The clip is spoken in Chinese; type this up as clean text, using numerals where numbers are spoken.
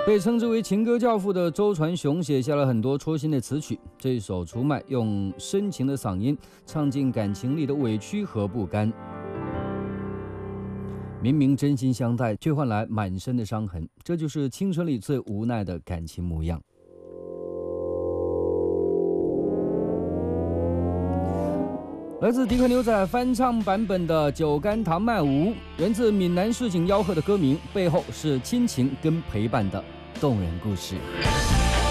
被称之为情歌教父的周传雄写下了很多戳心的词曲。这一首《出卖》用深情的嗓音唱尽感情里的委屈和不甘。明明真心相待，却换来满身的伤痕，这就是青春里最无奈的感情模样。来自迪克牛仔翻唱版本的《酒干倘卖无》，源自闽南市井吆喝的歌名，背后是亲情跟陪伴的动人故事。